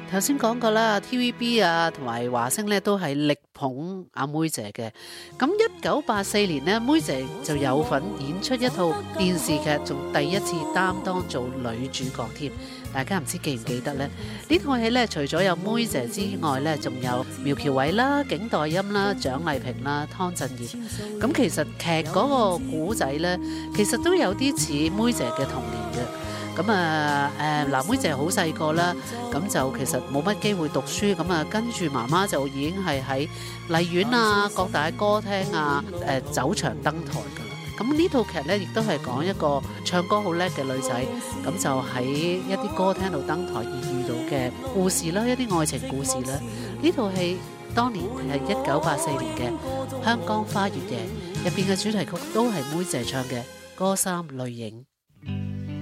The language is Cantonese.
頭先講過啦，TVB 啊同埋華星咧都係力捧阿妹姐嘅。咁1984年呢，妹姐就有份演出一套電視劇，仲第一次擔當做女主角添。大家唔知記唔記得呢？呢套戲咧除咗有妹姐之外咧，仲有苗僑偉啦、景黛音啦、蔣麗萍啦、湯鎮業。咁其實劇嗰個古仔咧，其實都有啲似妹姐嘅童年嘅。咁啊妹姐好細個啦，咁就其實冇乜機會讀書，咁啊跟住媽媽就已經係喺荔園啊、各大歌廳啊、走場登台㗎啦。咁呢套劇咧亦都係講一個唱歌好叻嘅女仔，咁就喺一啲歌廳度登台而遇到嘅故事啦，一啲愛情故事啦。呢套戲當年係1984年嘅《香江花月夜》入邊嘅主題曲都係妹姐唱嘅《歌衫淚影》。